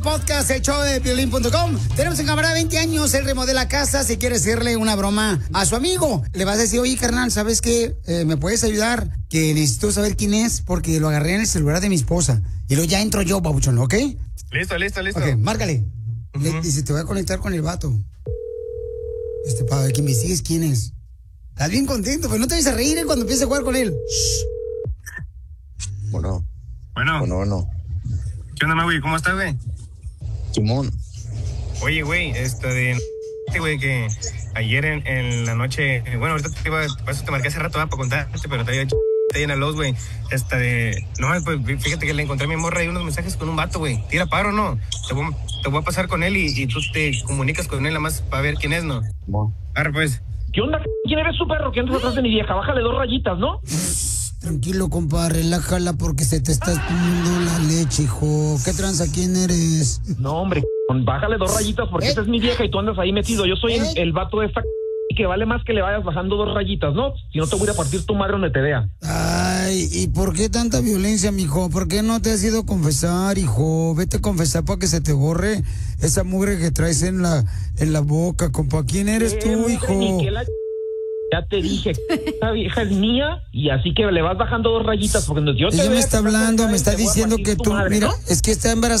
Podcast, el show de Piolín.com. Tenemos en cámara 20 años, él remodela casa. Si quiere hacerle una broma a su amigo, le vas a decir, oye, carnal, ¿sabes qué? ¿Me puedes ayudar? Que necesito saber quién es porque lo agarré en el celular de mi esposa. Y luego ya entro yo, babuchón, ¿ok? Listo. Ok, márcale. Dice, te voy a conectar con el vato. Para ver que investigues quién es. Estás bien contento, pero no te vayas a reír cuando empieces a jugar con él. Bueno. ¿Qué onda, güey? ¿Cómo estás, güey? Simón. Oye, güey, güey, que ayer en la noche, bueno, ahorita te marqué hace rato para contarte, pero te había hecho ahí en la Lowe's, güey, no, pues fíjate que le encontré a mi morra ahí unos mensajes con un vato, güey, tira paro, ¿no? Te voy a pasar con él y tú te comunicas con él nada más para ver quién es, ¿no? Simón. Arre, pues. ¿Qué onda? ¿Quién eres su perro? ¿Qué andas atrás de mi vieja? Bájale 2 rayitas, ¿no? Tranquilo, compa, relájala porque se te está exprimiendo la leche, hijo. ¿Qué tranza? ¿Quién eres? No, hombre, bájale 2 rayitas porque esta es mi vieja y tú andas ahí metido. Yo soy el vato de esta que vale más que le vayas bajando 2 rayitas, ¿no? Si no te voy a partir tu madre donde te vea. Ay, ¿y por qué tanta violencia, mijo? ¿Por qué no te has ido a confesar, hijo? Vete a confesar para que se te borre esa mugre que traes en la boca, compa. ¿Quién eres tú, hijo? Ya te dije, esta vieja es mía y así que le vas bajando 2 rayitas porque yo te Ella me vea, está hablando, me está diciendo que tú, madre, mira, ¿no? es que está embarazada.